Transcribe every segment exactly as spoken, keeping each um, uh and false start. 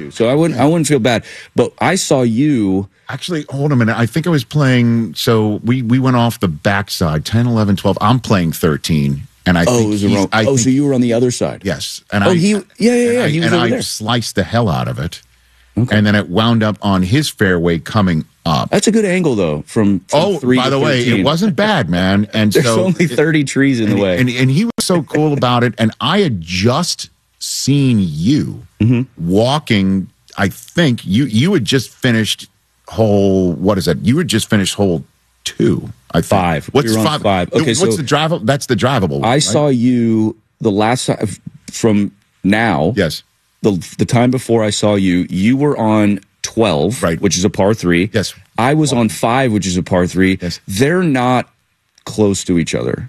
too. So I wouldn't, I wouldn't feel bad. But I saw you. Actually, hold a minute. I think I was playing. So we, we went off the backside, ten, eleven, twelve. I'm playing thirteen. And I oh, think it was a wrong, I oh, think, so you were on the other side. Yes. And oh, I, he, yeah, yeah, yeah. I, he was and over I there. sliced the hell out of it. Okay. And then it wound up on his fairway coming up. That's a good angle, though. From, from oh, three by to the way, thirteen. it wasn't bad, man. And There's so only thirty it, trees in and, the way. And, and he was so cool about it. And I had just seen you mm-hmm. walking. I think you you had just finished hole. What is that? You had just finished hole two. I think. Five. What's we five? Five. Okay, what's so the drivable? That's the drivable. I right? saw you the last time from now. Yes. The the time before I saw you, you were on twelve, right, which is a par three. Yes. I was on five, which is a par three. Yes. They're not close to each other.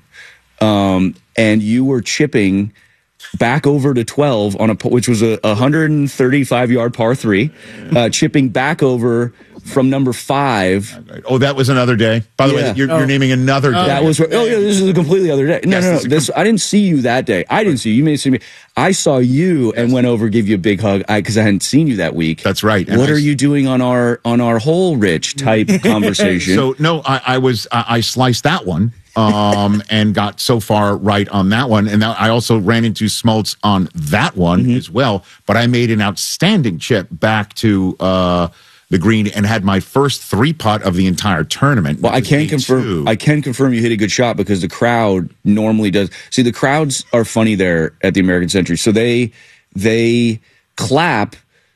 Um, and you were chipping back over to twelve on a which was a one hundred thirty-five yard par three, uh, chipping back over from number five. Oh, that was another day. By the yeah. way, you're, oh. you're naming another day. That was oh yeah, this is a completely other day. No, yes, no, no. This, this I didn't see you that day. I didn't see you. You may have seen me. I saw you and went over, give you a big hug because I, I hadn't seen you that week. That's right. And what I, are you doing on our on our whole Rich type conversation? So no, I, I was I, I sliced that one. um, and got so far right on that one. And I also ran into Smoltz on that one mm-hmm. as well. But I made an outstanding chip back to uh, the green and had my first three putt of the entire tournament. Well, I can confirm. Two. I can confirm you hit a good shot because the crowd normally does. See, the crowds are funny there at the American Century. So they they clap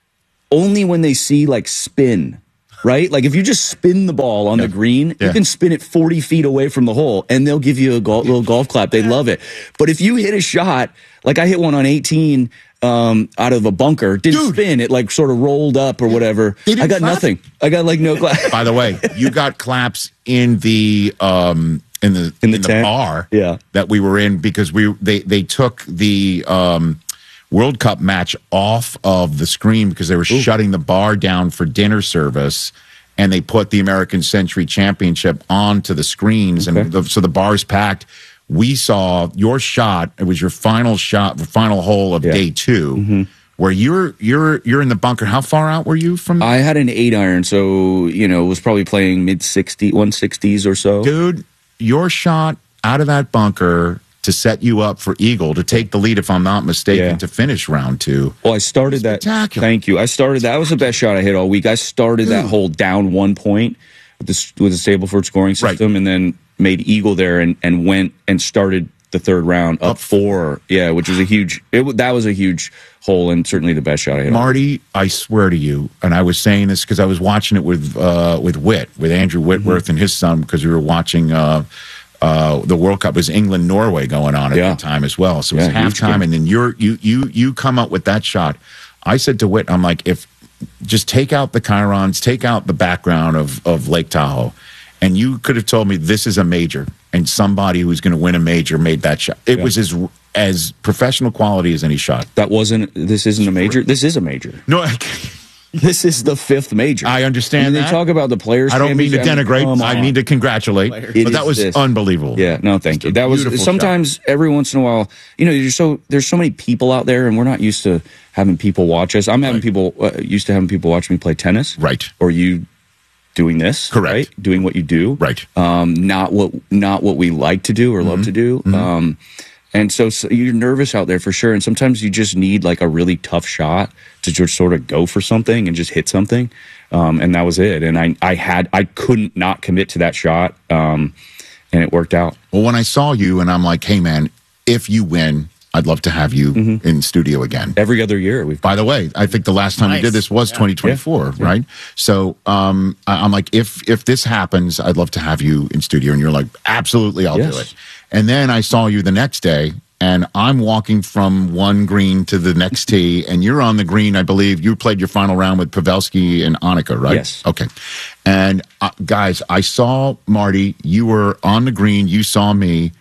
only when they see like spin. Right? Like if you just spin the ball on yeah. the green, yeah. you can spin it forty feet away from the hole and they'll give you a go- little golf clap. They love it. But if you hit a shot, like I hit one on eighteen um, out of a bunker, didn't Dude. spin, it like sort of rolled up or whatever. I got clap? nothing. I got like no clap. By the way, you got claps in the um in the in the, in the tent? bar yeah. that we were in because we they they took the um World Cup match off of the screen because they were Ooh. shutting the bar down for dinner service, and they put the American Century Championship onto the screens, okay. and the, so the bar's packed. We saw your shot; it was your final shot, the final hole of yeah. day two, mm-hmm. where you're you're you're in the bunker. How far out were you from? I had an eight iron, so you know was probably playing mid sixty, one sixties or so. Dude, your shot out of that bunker to set you up for eagle to take the lead, if I'm not mistaken, yeah. to finish round two. Well, I started that. Thank you. I started that. That was the best shot I hit all week. I started Dude. that hole down one point with the with the Stableford scoring system, right. and then made eagle there and and went and started the third round up, up four. Yeah, which was a huge. It that was a huge hole and certainly the best shot I hit. Marty, I swear to you, and I was saying this because I was watching it with uh, with Whit, with Andrew Whitworth mm-hmm. and his son, because we were watching. Uh, Uh, the World Cup was England Norway going on at yeah. that time as well, so it was yeah, halftime, and then you're you you you come up with that shot. I said to Whit, I'm like, if just take out the chyrons, take out the background of of Lake Tahoe, and you could have told me this is a major, and somebody who's going to win a major made that shot. It yeah. was as as professional quality as any shot. That wasn't. This isn't a major. This is a major. No. I This is the fifth major. I understand I mean, that. They talk about the players. I don't mean to denigrate. I, mean, I mean to congratulate. It but that was this. unbelievable. Yeah, no, thank you. That was sometimes shot. Every once in a while. You know, there's so there's so many people out there, and we're not used to having people watch us. I'm having right. people uh, used to having people watch me play tennis, right? Or you doing this, correct? Right? Doing what you do, right? Um, not what not what we like to do or mm-hmm. love to do. Mm-hmm. Um, And so, so you're nervous out there for sure. And sometimes you just need like a really tough shot to just sort of go for something and just hit something. Um, and that was it. And I, I had, I couldn't not commit to that shot. Um, and it worked out. Well, when I saw you and I'm like, hey man, if you win, I'd love to have you mm-hmm. in studio again. Every other year. We've By the way, I think the last time nice. we did this was yeah. twenty twenty-four, yeah. right? Yeah. So um, I, I'm like, if if this happens, I'd love to have you in studio. And you're like, absolutely, I'll yes. do it. And then I saw you the next day, and I'm walking from one green to the next tee, and you're on the green, I believe. You played your final round with Pavelski and Annika, right? Yes. Okay. And uh, guys, I saw Marty. You were on the green. You saw me,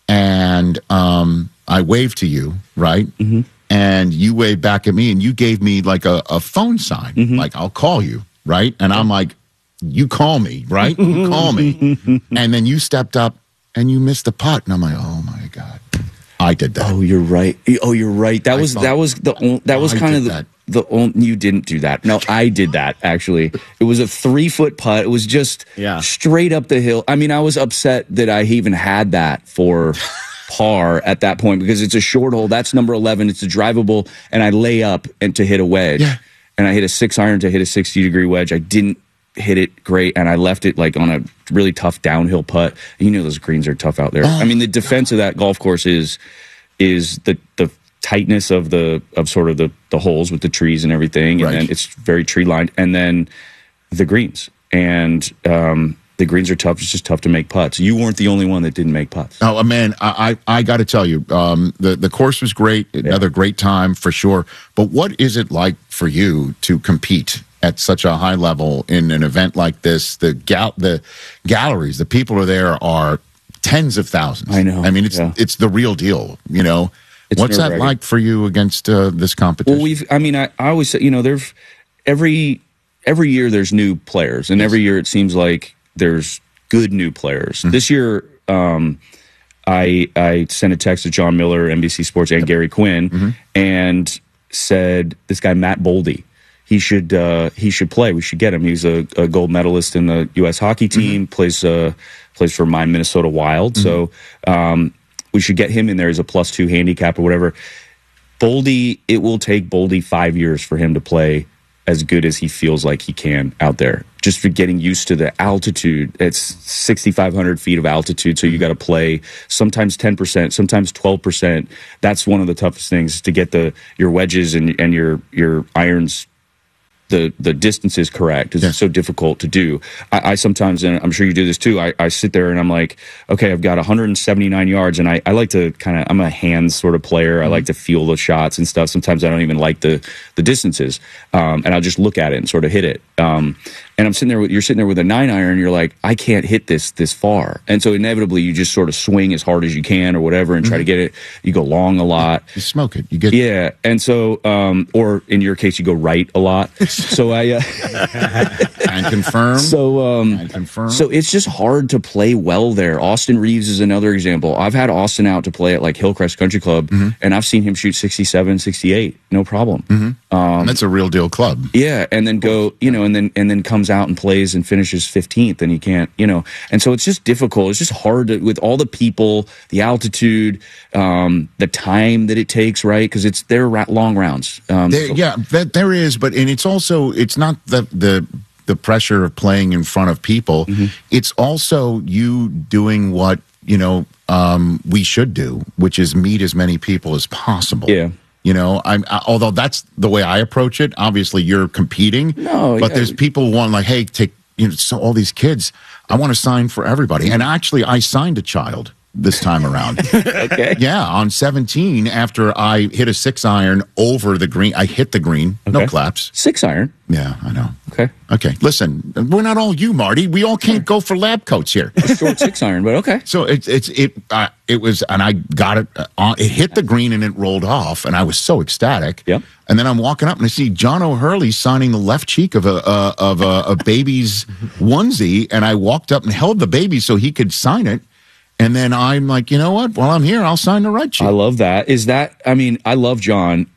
and um, I waved to you, right? Mm-hmm. And you waved back at me, and you gave me like a, a phone sign, mm-hmm. like I'll call you, right? And I'm like, you call me, right? You call me. And then you stepped up and you missed the putt, and I'm like, oh my God, I did that. Oh, you're right. Oh, you're right. That I was thought, that was the that was I kind of the, that. the only, you didn't do that. No, I did that, actually. It was a three-foot putt. It was just yeah. straight up the hill. I mean, I was upset that I even had that for par at that point because it's a short hole. That's number eleven. It's a drivable, and I lay up and to hit a wedge. Yeah. And I hit a six iron to hit a sixty-degree wedge. I didn't hit it great, and I left it like on a really tough downhill putt. You know those greens are tough out there. Oh, I mean, the defense of that golf course is is the the tightness of the of sort of the the holes with the trees and everything, and right. then it's very tree lined, and then the greens and um, the greens are tough. It's just tough to make putts. You weren't the only one that didn't make putts. Oh man, I I, I got to tell you, um, the the course was great. Another yeah. great time for sure. But what is it like for you to compete at such a high level in an event like this? The gal the galleries, the people are there are tens of thousands. I know. I mean, it's yeah. it's the real deal. You know. It's What's that like for you against uh, this competition? Well, we've. I mean, I, I always say, you know, there's every every year there's new players, and yes. every year it seems like there's good new players. Mm-hmm. This year, um, I I sent a text to John Miller, N B C Sports, and Gary Quinn, mm-hmm. and said this guy Matt Boldy, he should uh, he should play. We should get him. He's a, a gold medalist in the U S hockey team. Mm-hmm. plays uh, plays for my Minnesota Wild. Mm-hmm. So. Um, We should get him in there as a plus two handicap or whatever. Boldy, it will take Boldy five years for him to play as good as he feels like he can out there. Just for getting used to the altitude. It's sixty-five hundred feet of altitude, so you got to play sometimes ten percent, sometimes twelve percent. That's one of the toughest things, to get the your wedges and, and your, your irons the the distance is correct. It's yeah. so difficult to do. I, I sometimes, and I'm sure you do this too, I, I sit there and I'm like, okay, I've got one hundred seventy-nine yards, and I, I like to kind of, I'm a hands sort of player. I like to feel the shots and stuff. Sometimes I don't even like the the distances, um, and I'll just look at it and sort of hit it. Um, and I'm sitting there with, you're sitting there with a nine iron, and you're like, I can't hit this this far. And so inevitably you just sort of swing as hard as you can or whatever and try mm-hmm. to get it. You go long a lot. You smoke it. You get Yeah. And so, um, or in your case, you go right a lot. So I, uh, and confirm. So, um, and confirm. So it's just hard to play well there. Austin Reeves is another example. I've had Austin out to play at like Hillcrest Country Club, mm-hmm. and I've seen him shoot sixty-seven, sixty-eight. No problem. Mm-hmm. Um, That's a real deal club. Yeah. And then go, you know, and then, and then comes out and plays and finishes fifteenth, and he can't, you know, and so it's just difficult. It's just hard to, with all the people, the altitude, um, the time that it takes, right? Because it's they're ra- long rounds. Um, there, so. Yeah, that, there is, but and it's also it's not the the the pressure of playing in front of people. Mm-hmm. It's also you doing what you know um, we should do, which is meet as many people as possible. Yeah. You know, I'm I, although that's the way I approach it. Obviously, you're competing, no, but yeah. there's people want like, hey, take you know, so all these kids. I want to sign for everybody, and actually, I signed a child this time around. Okay, yeah, on seventeen, after I hit a six iron over the green, I hit the green, okay. no claps, six iron. Yeah, I know. Okay, okay. Listen, we're not all you, Marty. We all can't go for lab coats here. A short six iron, but okay. So it's it's it uh, it was, and I got it. Uh, on, it hit the green and it rolled off, and I was so ecstatic. Yep. And then I'm walking up and I see John O'Hurley signing the left cheek of a uh, of a, a baby's onesie, and I walked up and held the baby so he could sign it. And then I'm like, you know what? While I'm here, I'll sign the right cheek. I love that. Is that? I mean, I love John.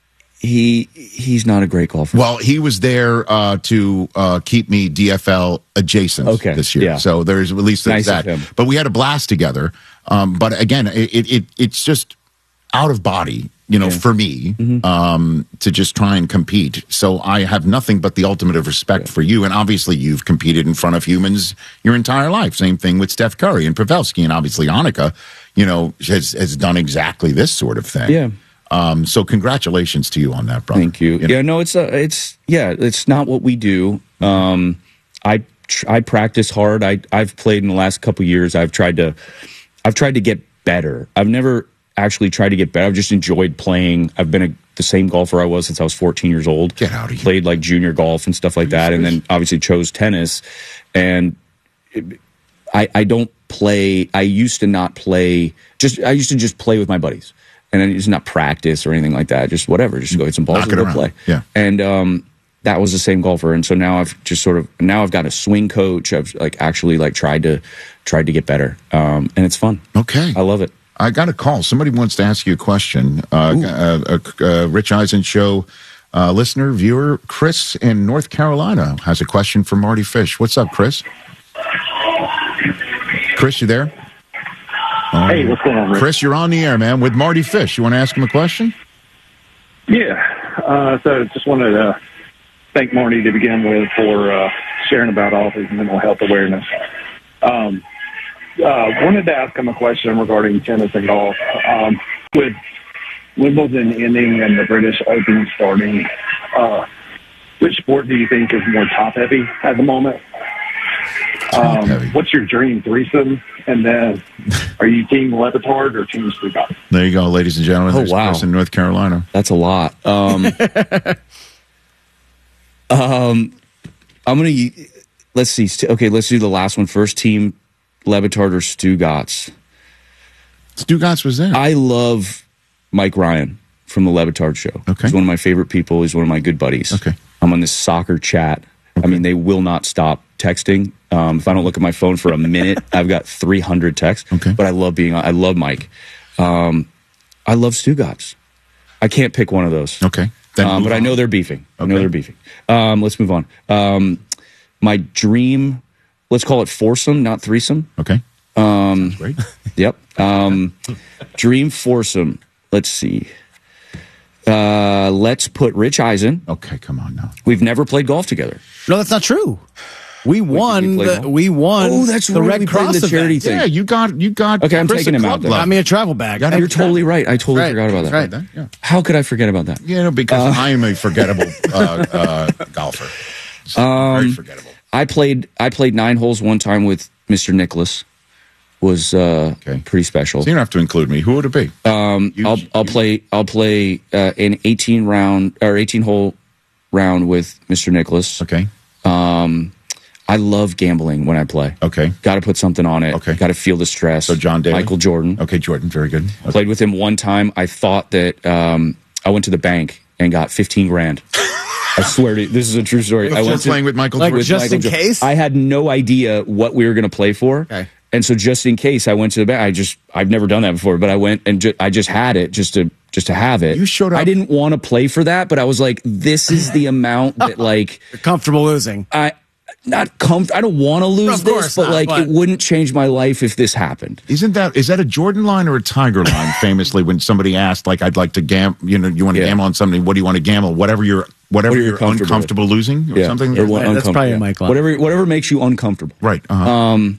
He he's not a great golfer. Well, he was there uh, to uh, keep me D F L adjacent okay. this year. Yeah. So there's at least nice that. Of him. But we had a blast together. Um, but again, it, it it's just out of body, you know, yeah. for me mm-hmm. um, to just try and compete. So I have nothing but the ultimate of respect yeah. for you. And obviously, you've competed in front of humans your entire life. Same thing with Steph Curry and Pavelski, and obviously Annika, you know, has has done exactly this sort of thing. Yeah. Um, so congratulations to you on that, brother. Thank you. you know? Yeah, no, it's uh, it's yeah, it's not what we do. Um, I tr- I practice hard. I I've played in the last couple years. I've tried to I've tried to get better. I've never actually tried to get better. I've just enjoyed playing. I've been a, the same golfer I was since I was fourteen years old. Get out of here. Played like junior golf and stuff like that, and then obviously chose tennis. And it, I I don't play. I used to not play. Just I used to just play with my buddies. And then just not practice or anything like that. Just whatever. Just go hit some balls Knock and go around. play. Yeah. And um, that was the same golfer. And so now I've just sort of now I've got a swing coach. I've like actually like tried to tried to get better. Um, and it's fun. Okay. I love it. I got a call. Somebody wants to ask you a question. Uh, uh, uh, uh, Rich Eisen show uh, listener, viewer, Chris in North Carolina has a question for Marty Fish. What's up, Chris? Chris, you there? Oh, hey, what's going on, Rick? Chris, you're on the air, man, with Marty Fish. You want to ask him a question? Yeah. Uh, so just wanted to thank Marty to begin with for uh, sharing about all his mental health awareness. Um, uh, wanted to ask him a question regarding tennis and golf. Um, with Wimbledon ending and the British Open starting, uh, which sport do you think is more top-heavy at the moment? Um, what's your dream threesome? And then, are you Team Le Batard or Team Stuttgart? There you go, ladies and gentlemen. Oh, There's wow. Chris in North Carolina. That's a lot. Um, um, I'm going to, let's see. Okay, let's do the last one first. Team Le Batard or Stugatz? Stugatz was there. I love Mike Ryan from the Le Batard show. Okay. He's one of my favorite people. He's one of my good buddies. Okay. I'm on this soccer chat. Okay. I mean, they will not stop texting. Um, if I don't look at my phone for a minute, I've got three hundred texts. Okay. But I love being on. I love Mike. Um, I love Stugatz. I can't pick one of those. Okay. Then Um, but on. I know they're beefing. I know Okay. they're beefing. Um, let's move on. Um, my dream, let's call it foursome, not threesome. Okay. Um, That's great. Yep. Um, dream foursome. Let's see. Uh, let's put Rich Eisen. Okay, come on now. We've never played golf together. No, that's not true. We won. we play the, golf? we won. Oh, that's the right. Red We played Cross the charity event. thing. Yeah, you got you got. Okay, I'm Chris taking a him club out then. glove. Got me a travel bag. Got You're totally right. I totally Right. forgot about that. That's right. Yeah. How could I forget about that? You know, because I am a forgettable uh, uh, golfer. So Um, very forgettable. I played. I played nine holes one time with Mister Nicholas. Was uh, Okay. pretty special. So you don't have to include me. Who would it be? Um, You- I'll I'll you- play I'll play uh, an eighteen round or eighteen hole round with Mister Nicholas. Okay. Um, I love gambling when I play. Okay. Got to put something on it. Okay. Got to feel the stress. So John Daly? Michael Jordan. Okay, Jordan. Very good. Okay. Played with him one time. I thought that um, I went to the bank and got fifteen grand. I swear to you, this is a true story. I Just went to, playing with Michael Like, Jordan. just Michael in Jordan. case? I had no idea what we were going to play for. Okay. And so just in case, I went to the bank. I just I've never done that before, but I went and ju- I just had it just to just to have it. You showed up- I didn't want to play for that, but I was like, this is the amount that like You're comfortable losing. I not comf- I don't want to lose Of this, course but not, like but- it wouldn't change my life if this happened. Isn't that is that a Jordan line or a Tiger line? Famously, when somebody asked, like, "I'd like to gamble," you know, you want to Yeah. gamble on something. What do you want to gamble? Whatever you're, whatever What are you you're comfortable uncomfortable losing, or Yeah, something. or what- That's uncomfortable, probably yeah. a Mike line. Whatever whatever makes you uncomfortable. Right. Uh-huh. Um,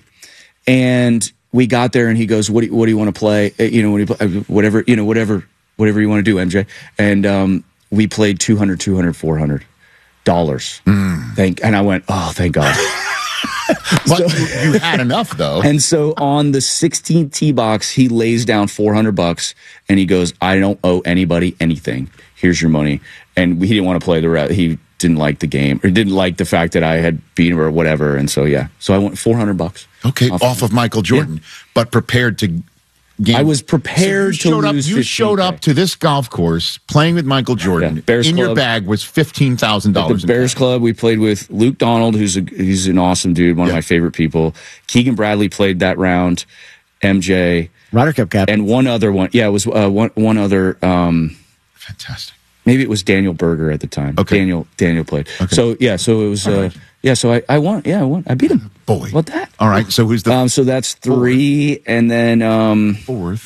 and we got there, and he goes, "What do you, what do you want to play? Uh, You know, what do you play? whatever you know, whatever whatever you want to do, M J." And um, we played two hundred, two hundred, four hundred dollars. Mm. Thank, and I went, "Oh, thank God." but you, you had enough though. And so on the sixteenth tee box, he lays down four hundred bucks, and he goes, "I don't owe anybody anything. Here's your money." And he didn't want to play the rest. He didn't like the game, or didn't like the fact that I had beat him or whatever. And so yeah, so I went four hundred bucks. Okay, off, of Michael Jordan, but prepared to. Game. I was prepared so you to showed lose Up, you showed fifteen K. up to this golf course playing with Michael Jordan. Yeah, Bears in your Club. bag was fifteen thousand At dollars. the Bears Club, we played with Luke Donald, who's a he's an awesome dude, one Yeah. of my favorite people. Keegan Bradley played that round, M J, Ryder Cup captain. and one other one. Yeah, it was uh, one one other. Um, Fantastic. maybe it was Daniel Berger at the time. Okay. Daniel Daniel played. Okay. So yeah, so it was. All Uh, right. yeah, so I I won. Yeah, I won. I beat him. Boy. What that? All right. So who's the Um, so that's three, and then um, fourth?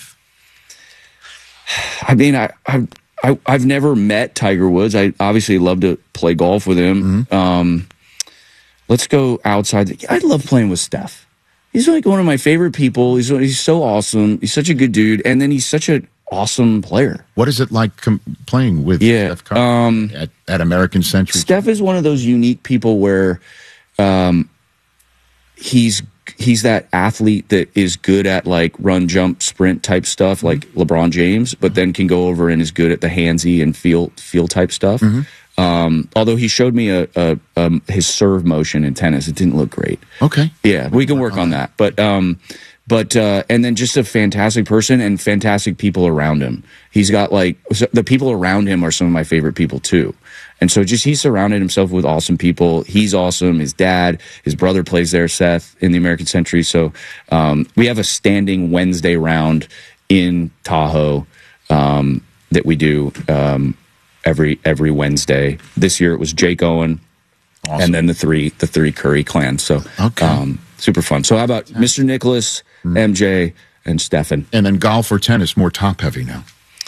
I mean, I, I, I, I've never met Tiger Woods. I obviously love to play golf with him. Mm-hmm. Um, let's go outside. The, I love playing with Steph. He's like one of my favorite people. He's he's so awesome. He's such a good dude, and then he's such an awesome player. What is it like com- playing with Yeah, Steph Curry um, at, at American Century? Steph is one of those unique people where, um, he's he's that athlete that is good at like run, jump, sprint type stuff, like LeBron James, but then can go over and is good at the handsy and feel feel type stuff. Um, although he showed me a, a um, his serve motion in tennis, it didn't look great. Okay. Yeah, we can work on that. But um, but uh, and then just a fantastic person and fantastic people around him. He's got like so the people around him are some of my favorite people too. And so just he surrounded himself with awesome people. He's awesome. His dad, his brother plays there, Seth, in the American Century. So um, we have a standing Wednesday round in Tahoe um, that we do. Um, every every Wednesday. This year it was Jake Owen, awesome. and then the three the three Curry clan. So okay. um, super fun. So how about Mister Nicholas, mm-hmm. M J, and Stefan? And then golf or tennis more top heavy now?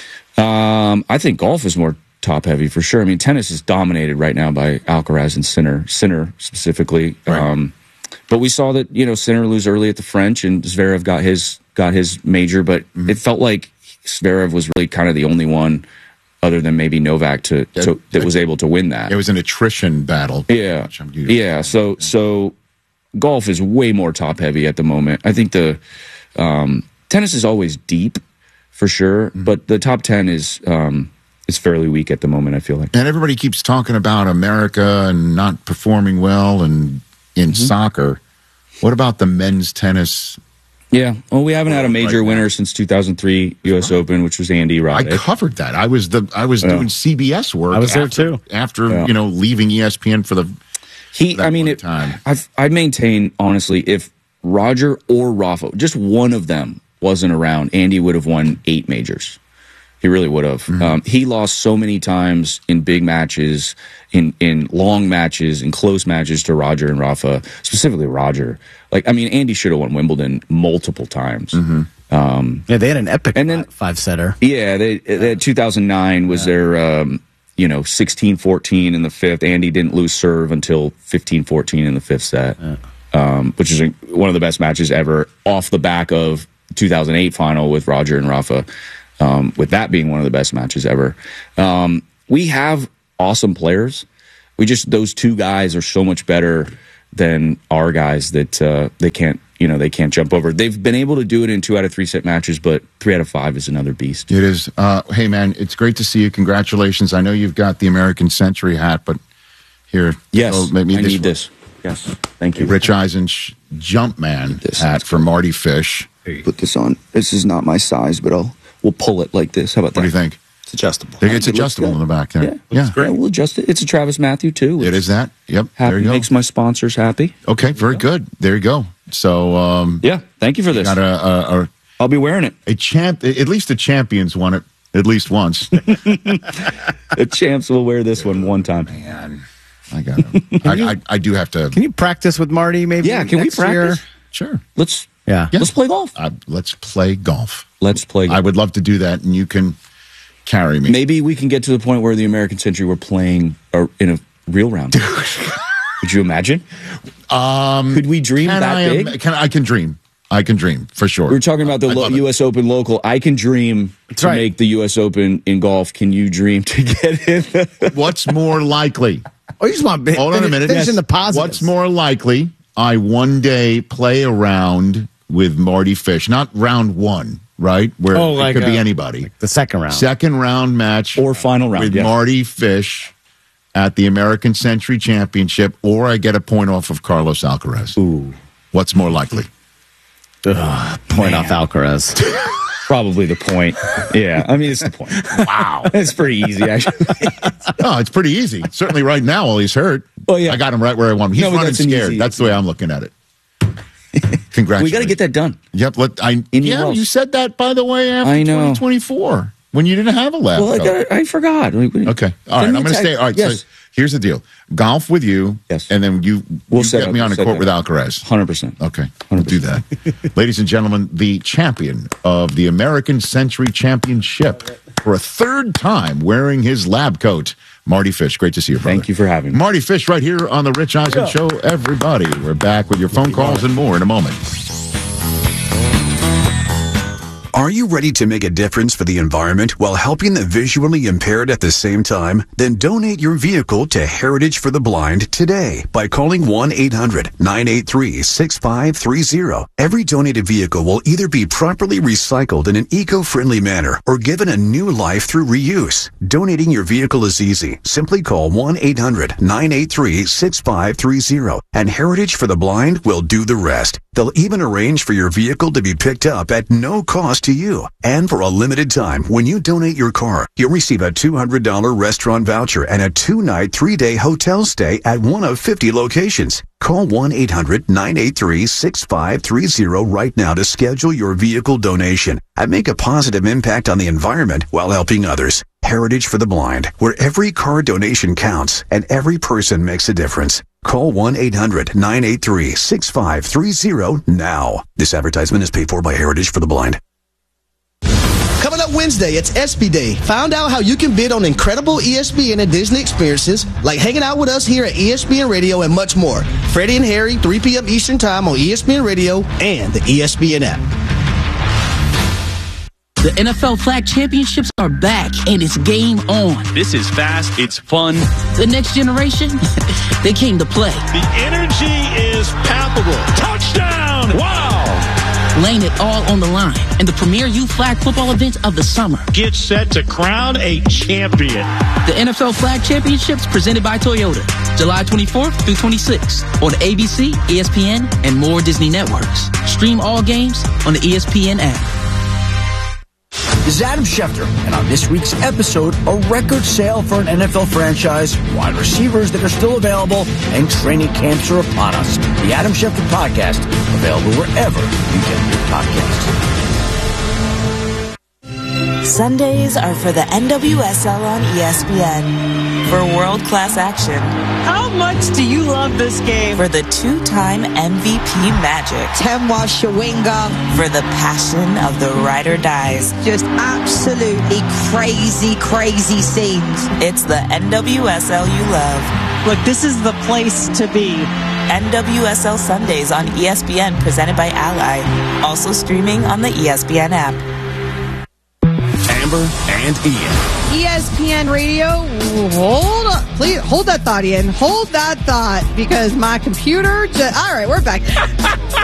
Um, I think golf is more top heavy for sure. I mean, tennis is dominated right now by Alcaraz and Sinner, Sinner specifically. Right. Um, but we saw that, you know, Sinner lose early at the French, and Zverev got his got his major, but mm-hmm. it felt like Zverev was really kind of the only one other than maybe Novak to, to that, that was able to win that. It was an attrition battle. Yeah. Yeah. So, so golf is way more top heavy at the moment. I think the um, tennis is always deep for sure, mm-hmm. but the top ten is um, is fairly weak at the moment, I feel like. And everybody keeps talking about America and not performing well and in mm-hmm. soccer. What about the men's tennis? Yeah, well, we haven't had a major right winner since two thousand three U S Right. Open, which was Andy Roddick. I covered that. I was the I was yeah. doing C B S work. I was after, there too. After yeah. you know leaving E S P N for the he. I mean, it, time. I've, I maintain honestly, if Roger or Rafa, just one of them wasn't around, Andy would have won eight majors. He really would have. Mm-hmm. Um, he lost so many times in big matches, in in long matches, in close matches to Roger and Rafa, specifically Roger. Like, I mean, Andy should have won Wimbledon multiple times. Mm-hmm. Um, yeah, they had an epic and then, five setter. Yeah, they, they two thousand nine was yeah. their, um, you know, sixteen fourteen in the fifth. Andy didn't lose serve until fifteen fourteen in the fifth set, yeah. um, which is a, one of the best matches ever off the back of two thousand eight final with Roger and Rafa. Um, with that being one of the best matches ever. Um, we have awesome players. We just, those two guys are so much better than our guys that uh, they can't, you know, they can't jump over. They've been able to do it in two out of three set matches, but three out of five is another beast. It is. Uh, hey, man, it's great to see you. Congratulations. I know you've got the American Century hat, but here. Yes, so maybe I this need one. this. Yes, thank you. Rich Eisen Jumpman hat for Marty Fish. Put this on. This is not my size, but I'll we'll pull it like this. How about that? What do you think? It's adjustable. It's adjustable in the back there. Yeah, yeah. Great. Yeah, we'll adjust it. It's a Travis Matthew too. It is that. Yep. Happy, there you go. Makes my sponsors happy. Okay, very good. There you go. So, um, yeah, thank you for this. Got a, a, a, I'll be wearing it. A champ. At least the champions won it at least once. The champs will wear this one one time. Man, I got it. I, I, I do have to. Can you practice with Marty? Maybe. Yeah. Can we practice? Year? Sure. Let's. Yeah. yeah. Let's play golf. Uh, let's play golf. Let's play golf. I would love to do that, and you can carry me. Maybe we can get to the point where the American Century we're playing a, in a real round. Could you imagine? Um, Could we dream that I big? Am, can I can dream. I can dream for sure. We were talking about the lo- U S Open local. I can dream That's to right. make the U S Open in golf. Can you dream to get in? What's more likely? Oh, you just want to Hold on a minute. Finish in the positives. What's more likely? I one day play around with Marty Fish, not round one, right? Where oh, it like could a, be anybody. Like the second round. Second round match. Or final round. With yes. Marty Fish at the American Century Championship, or I get a point off of Carlos Alcaraz. Ooh. What's more likely? Ugh, point Man. off Alcaraz. Probably the point. Yeah, I mean, it's the point. Wow. It's pretty easy, actually. Oh, it's pretty easy. Certainly right now while he's hurt. Well, yeah. I got him right where I want him. He's No, but running that's an scared. easy- That's the way I'm looking at it. Congratulations. We got to get that done. Yep. Let, I, Indian yeah, Wells. you said that, by the way, after I know. twenty twenty-four, when you didn't have a lab Well, I, coat. got I forgot. Okay. All right. I'm going to stay. All right. Yes. So here's the deal. Golf with you. Yes. And then you, We'll you set get up- me on a set court that with up. Alcaraz. one hundred percent. Okay. We'll do that. Ladies and gentlemen, the champion of the American Century Championship for a third time wearing his lab coat, Marty Fish. Great to see you, brother. Thank you for having me. Marty Fish right here on the Rich Eisen Show. Everybody, we're back with your phone calls and more in a moment. Are you ready to make a difference for the environment while helping the visually impaired at the same time? Then donate your vehicle to Heritage for the Blind today by calling one eight hundred nine eight three six five three zero. Every donated vehicle will either be properly recycled in an eco-friendly manner or given a new life through reuse. Donating your vehicle is easy. Simply call one eight hundred nine eight three six five three zero and Heritage for the Blind will do the rest. They'll even arrange for your vehicle to be picked up at no cost to you. And for a limited time, when you donate your car, you'll receive a two hundred dollars restaurant voucher and a two-night, three-day hotel stay at one of fifty locations. Call one eight hundred nine eight three six five three zero right now to schedule your vehicle donation and make a positive impact on the environment while helping others. Heritage for the Blind, where every car donation counts and every person makes a difference. Call one eight hundred nine eight three six five three zero now. This advertisement is paid for by Heritage for the Blind. Coming up Wednesday, it's E S P Y Day. Find out how you can bid on incredible E S P N and Disney experiences, like hanging out with us here at E S P N Radio and much more. Freddie and Harry, three p.m. Eastern Time on E S P N Radio and the E S P N app. The N F L Flag Championships are back, and it's game on. This is fast. It's fun. The next generation, they came to play. The energy is palpable. Touchdown! Wow! Laying it all on the line in the premier youth flag football event of the summer. Get set to crown a champion. The N F L Flag Championships presented by Toyota, July twenty-fourth through twenty-sixth on A B C, E S P N, and more Disney networks. Stream all games on the E S P N app. This is Adam Schefter, and on this week's episode, a record sale for an N F L franchise, wide receivers that are still available, and training camps are upon us. The Adam Schefter Podcast, available wherever you get your podcasts. Sundays are for the N W S L on E S P N. For world-class action. How much do you love this game? For the two-time M V P magic. Temwa Shawinga. For the passion of the ride or dies. Just absolutely crazy, crazy scenes. It's the N W S L you love. Look, this is the place to be. N W S L Sundays on E S P N, presented by Ally. Also streaming on the E S P N app. Amber and Ian. E S P N Radio, hold on. Please hold that thought, Ian. Hold that thought, because my computer just, all right, we're back.